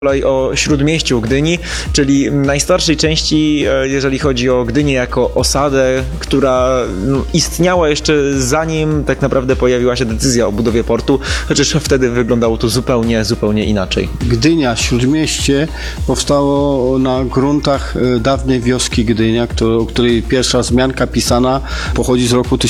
Kolej o Śródmieściu Gdyni, czyli najstarszej części, jeżeli chodzi o Gdynię jako osadę, która istniała jeszcze zanim tak naprawdę pojawiła się decyzja o budowie portu, chociaż wtedy wyglądało to zupełnie inaczej. Gdynia, Śródmieście powstało na gruntach dawnej wioski Gdynia, o której pierwsza wzmianka pisana pochodzi z roku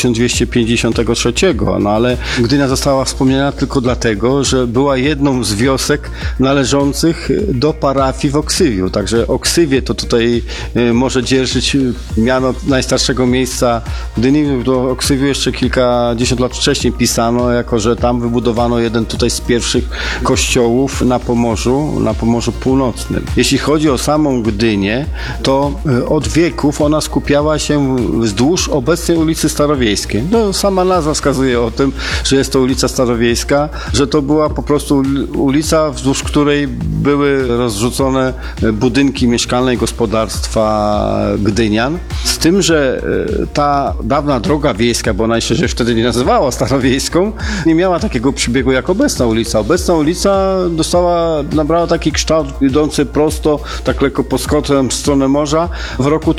1253, no ale Gdynia została wspomniana tylko dlatego, że była jedną z wiosek należących do parafii w Oksywiu. Także Oksywie to tutaj może dzierżyć miano najstarszego miejsca Gdyni. Do Oksywiu jeszcze kilkadziesiąt lat wcześniej pisano, jako że tam wybudowano jeden tutaj z pierwszych kościołów na Pomorzu Północnym. Jeśli chodzi o samą Gdynię, to od wieków ona skupiała się wzdłuż obecnej ulicy Starowiejskiej. No, sama nazwa wskazuje o tym, że jest to ulica Starowiejska, że to była po prostu ulica, wzdłuż której były rozrzucone budynki mieszkalne i gospodarstwa Gdynian. Z tym, że ta dawna droga wiejska, bo ona jeszcze się wtedy nie nazywała Starowiejską, nie miała takiego przebiegu jak obecna ulica. Obecna ulica nabrała taki kształt idący prosto, tak lekko podskoczem w stronę morza w roku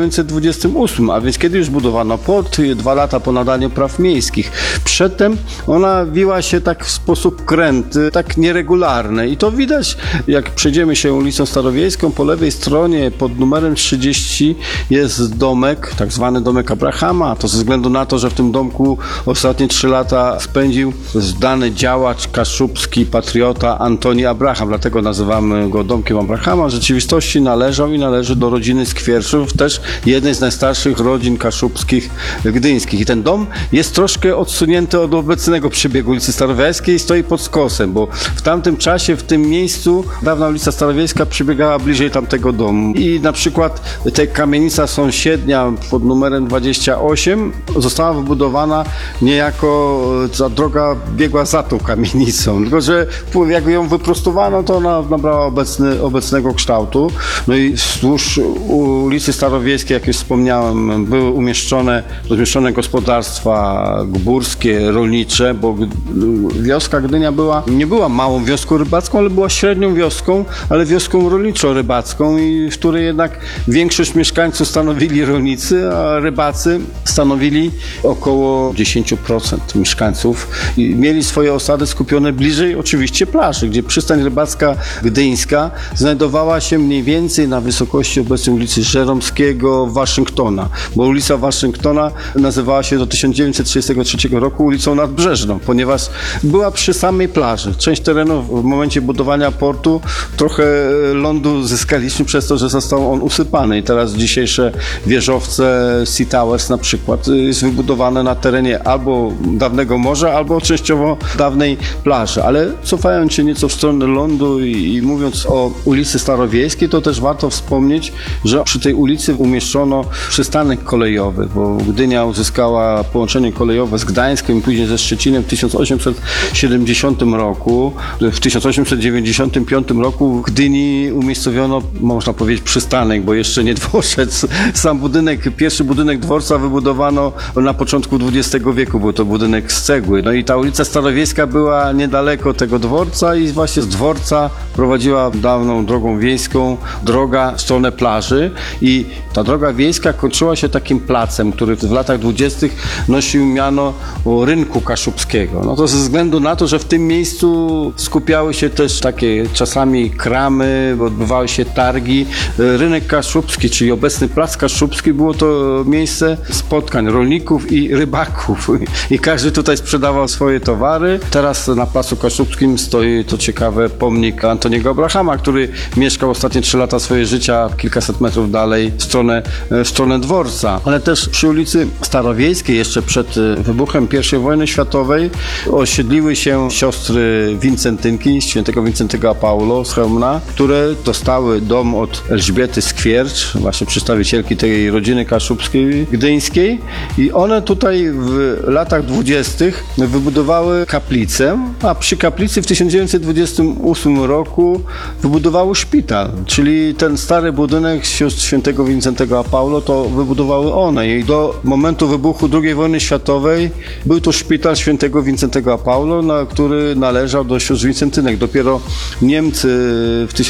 1928, a więc kiedy już budowano port, 2 lata po nadaniu praw miejskich. Przedtem ona wiła się tak w sposób kręty, tak nieregularny i to widać, jak przejdziemy się ulicą Starowiejską, po lewej stronie pod numerem 30 jest domek, tak zwany domek Abrahama. To ze względu na to, że w tym domku ostatnie 3 lata spędził zdany działacz kaszubski, patriota Antoni Abraham. Dlatego nazywamy go domkiem Abrahama. W rzeczywistości należy do rodziny Skwierczów, też jednej z najstarszych rodzin kaszubskich gdyńskich. I ten dom jest troszkę odsunięty od obecnego przebiegu ulicy Starowiejskiej i stoi pod skosem, bo w tamtym czasie, w tym miejscu dawna ulica Starowiejska przebiegała bliżej tamtego domu. I na przykład ta kamienica sąsiednia pod numerem 28 została wybudowana niejako, ta droga biegła za tą kamienicą. Tylko że jak ją wyprostowano, to ona nabrała obecnego kształtu. No i wzdłuż ulicy Starowiejskiej, jak już wspomniałem, były rozmieszczone gospodarstwa gbórskie, rolnicze, bo wioska Gdynia nie była małą wioską rybacką, ale była średnią wioską, ale wioską rolniczo-rybacką, i w której jednak większość mieszkańców stanowili rolnicy, a rybacy stanowili około 10% mieszkańców i mieli swoje osady skupione bliżej oczywiście plaży, gdzie przystań rybacka gdyńska znajdowała się mniej więcej na wysokości obecnej ulicy Żeromskiego, Waszyngtona, bo ulica Waszyngtona nazywała się do 1933 roku ulicą Nadbrzeżną, ponieważ była przy samej plaży. Część terenu w momencie budowania portu trochę lądu zyskaliśmy przez to, że został on usypany i teraz dzisiejsze wieżowce Sea Towers na przykład jest wybudowane na terenie albo dawnego morza, albo częściowo dawnej plaży. Ale cofając się nieco w stronę lądu i mówiąc o ulicy Starowiejskiej, to też warto wspomnieć, że przy tej ulicy umieszczono przystanek kolejowy, bo Gdynia uzyskała połączenie kolejowe z Gdańskiem i później ze Szczecinem w 1870 roku. W 1895 roku w Gdyni umiejscowiono, można powiedzieć, przystanek, bo jeszcze nie dworzec. Pierwszy budynek dworca wybudowano na początku XX wieku, był to budynek z cegły. No i ta ulica Starowiejska była niedaleko tego dworca i właśnie z dworca prowadziła dawną drogą wiejską droga w stronę plaży i ta droga wiejska kończyła się takim placem, który w latach 20. nosił miano Rynku Kaszubskiego. No to ze względu na to, że w tym miejscu skupiały się też takie czasami kramy, odbywały się targi. Rynek Kaszubski, czyli obecny Plac Kaszubski, było to miejsce spotkań rolników i rybaków. I każdy tutaj sprzedawał swoje towary. Teraz na Placu Kaszubskim stoi, to ciekawe, pomnik Antoniego Abrahama, który mieszkał ostatnie 3 lata swojego życia kilkaset metrów dalej w stronę dworca. Ale też przy ulicy Starowiejskiej, jeszcze przed wybuchem I wojny światowej, osiedliły się siostry Wincentynki, świętego Wincentego Paulo z Chełmna, które dostały dom od Elżbiety Skwiercz, właśnie przedstawicielki tej rodziny kaszubskiej, gdyńskiej, i one tutaj w latach 20. wybudowały kaplicę, a przy kaplicy w 1928 roku wybudowały szpital, czyli ten stary budynek sióstr świętego Wincentego Paulo to wybudowały one i do momentu wybuchu II wojny światowej był to szpital świętego Wincentego Paulo, który należał do sióstr Wincentynek. Dopiero Niemcy w